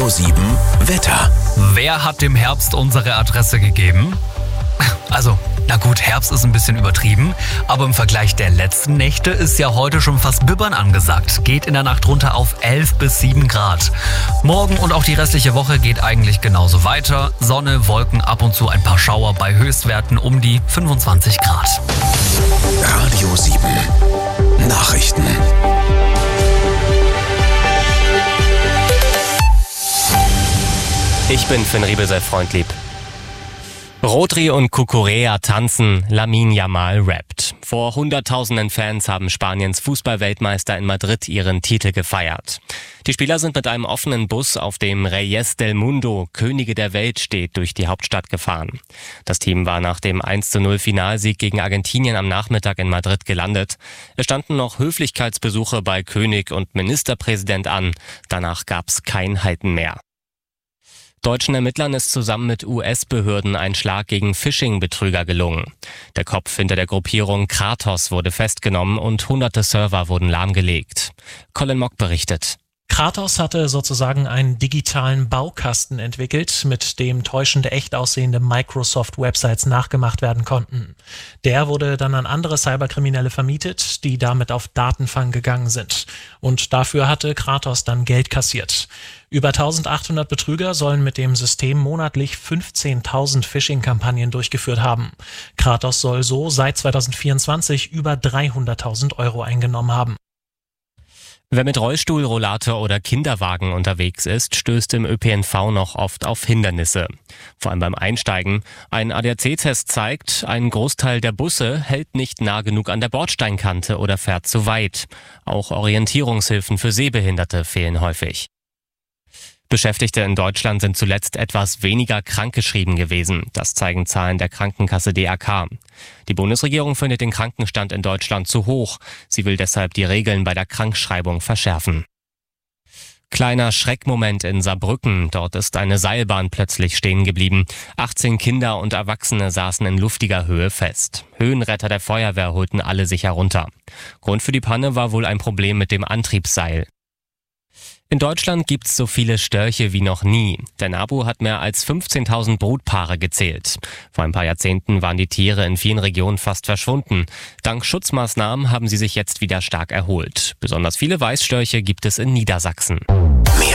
Radio 7 Wetter. Wer hat dem Herbst unsere Adresse gegeben? Also, na gut, Herbst ist ein bisschen übertrieben, aber im Vergleich der letzten Nächte ist ja heute schon fast Bibbern angesagt. Geht in der Nacht runter auf 11 bis 7 Grad. Morgen und auch die restliche Woche geht eigentlich genauso weiter. Sonne, Wolken, ab und zu ein paar Schauer bei Höchstwerten um die 25 Grad. Radio 7 Nachrichten. Ich bin Finn Riebesell-Freundlieb. Rodri und Cucurella tanzen, Lamine Yamal rappt. Vor Hunderttausenden Fans haben Spaniens Fußballweltmeister in Madrid ihren Titel gefeiert. Die Spieler sind mit einem offenen Bus, auf dem Reyes del Mundo, Könige der Welt steht, durch die Hauptstadt gefahren. Das Team war nach dem 1:0 Finalsieg gegen Argentinien am Nachmittag in Madrid gelandet. Es standen noch Höflichkeitsbesuche bei König und Ministerpräsident an. Danach gab's kein Halten mehr. Deutschen Ermittlern ist zusammen mit US-Behörden ein Schlag gegen Phishing-Betrüger gelungen. Der Kopf hinter der Gruppierung Kratos wurde festgenommen und hunderte Server wurden lahmgelegt. Colin Mock berichtet. Kratos hatte sozusagen einen digitalen Baukasten entwickelt, mit dem täuschende, echt aussehende Microsoft-Websites nachgemacht werden konnten. Der wurde dann an andere Cyberkriminelle vermietet, die damit auf Datenfang gegangen sind. Und dafür hatte Kratos dann Geld kassiert. Über 1800 Betrüger sollen mit dem System monatlich 15.000 Phishing-Kampagnen durchgeführt haben. Kratos soll so seit 2024 über 300.000 Euro eingenommen haben. Wer mit Rollstuhl, Rollator oder Kinderwagen unterwegs ist, stößt im ÖPNV noch oft auf Hindernisse. Vor allem beim Einsteigen. Ein ADAC-Test zeigt, ein Großteil der Busse hält nicht nah genug an der Bordsteinkante oder fährt zu weit. Auch Orientierungshilfen für Sehbehinderte fehlen häufig. Beschäftigte in Deutschland sind zuletzt etwas weniger krankgeschrieben gewesen. Das zeigen Zahlen der Krankenkasse DRK. Die Bundesregierung findet den Krankenstand in Deutschland zu hoch. Sie will deshalb die Regeln bei der Krankschreibung verschärfen. Kleiner Schreckmoment in Saarbrücken. Dort ist eine Seilbahn plötzlich stehen geblieben. 18 Kinder und Erwachsene saßen in luftiger Höhe fest. Höhenretter der Feuerwehr holten alle sicher runter. Grund für die Panne war wohl ein Problem mit dem Antriebsseil. In Deutschland gibt's so viele Störche wie noch nie. Der NABU hat mehr als 15.000 Brutpaare gezählt. Vor ein paar Jahrzehnten waren die Tiere in vielen Regionen fast verschwunden. Dank Schutzmaßnahmen haben sie sich jetzt wieder stark erholt. Besonders viele Weißstörche gibt es in Niedersachsen.